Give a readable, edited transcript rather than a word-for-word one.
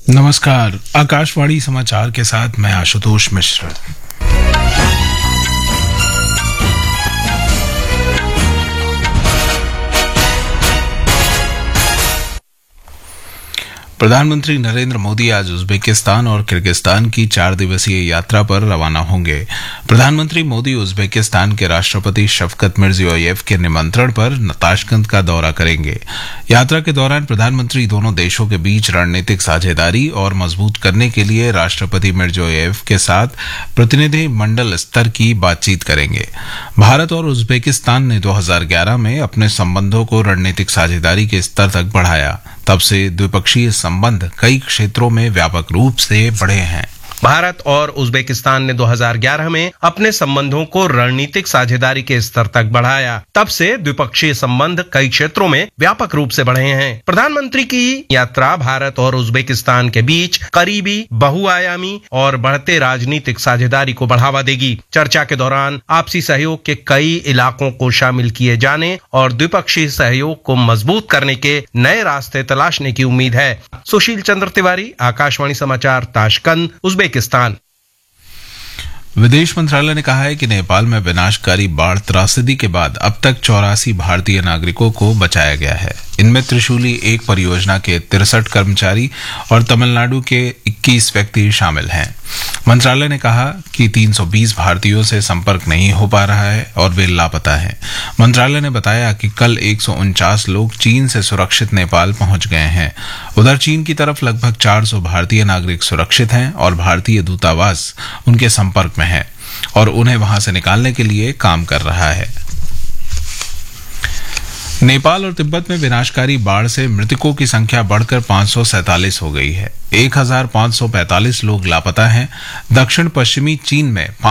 नमस्कार। आकाशवाणी समाचार के साथ मैं आशुतोष मिश्र। प्रधानमंत्री नरेंद्र मोदी आज उज्बेकिस्तान और किर्गिस्तान की 4 दिवसीय यात्रा पर रवाना होंगे। प्रधानमंत्री मोदी उज्बेकिस्तान के राष्ट्रपति शफकत मिर्जियोयेव के निमंत्रण पर ताशकंद का दौरा करेंगे। यात्रा के दौरान प्रधानमंत्री दोनों देशों के बीच रणनीतिक साझेदारी और मजबूत करने के लिए राष्ट्रपति मिर्जियोयेव के साथ प्रतिनिधि मंडल स्तर की बातचीत करेंगे। भारत और उज्बेकिस्तान ने 2011 में अपने संबंधों को रणनीतिक साझेदारी के स्तर तक बढ़ाया। तब से द्विपक्षीय संबंध कई क्षेत्रों में व्यापक रूप से बढ़े हैं। भारत और उज्बेकिस्तान ने 2011 में अपने संबंधों को रणनीतिक साझेदारी के स्तर तक बढ़ाया। तब से द्विपक्षीय संबंध कई क्षेत्रों में व्यापक रूप से बढ़े हैं। प्रधानमंत्री की यात्रा भारत और उज्बेकिस्तान के बीच करीबी, बहुआयामी और बढ़ते राजनीतिक साझेदारी को बढ़ावा देगी। चर्चा के दौरान आपसी सहयोग के कई इलाकों को शामिल किए जाने और द्विपक्षीय सहयोग को मजबूत करने के नए रास्ते तलाशने की उम्मीद है। सुशील चंद्र तिवारी, आकाशवाणी समाचार, ताशकंद, उज्बेकिस्तान। विदेश मंत्रालय ने कहा है कि नेपाल में विनाशकारी बाढ़ त्रासदी के बाद अब तक 84 भारतीय नागरिकों को बचाया गया है। इनमें त्रिशूली 1 परियोजना के 63 कर्मचारी और तमिलनाडु के 21 व्यक्ति शामिल हैं। मंत्रालय ने कहा कि 320 भारतीयों से संपर्क नहीं हो पा रहा है और वे लापता हैं। मंत्रालय ने बताया कि कल 149 लोग चीन से सुरक्षित नेपाल पहुंच गए हैं। उधर चीन की तरफ लगभग 400 भारतीय नागरिक सुरक्षित हैं और भारतीय दूतावास उनके संपर्क में है और उन्हें वहां से निकालने के लिए काम कर रहा है। नेपाल और तिब्बत में विनाशकारी बाढ़ से मृतकों की संख्या बढ़कर 547 हो गई है। 1545 लोग लापता हैं। दक्षिण पश्चिमी चीन में